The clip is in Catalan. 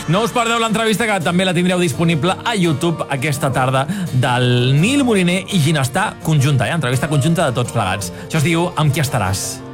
No us perdeu l'entrevista, que també la tindreu disponible a YouTube aquesta tarda, del Nil Moliner i Ginestar conjunta, entrevista conjunta de tots plegats. Això es diu Amb qui estaràs.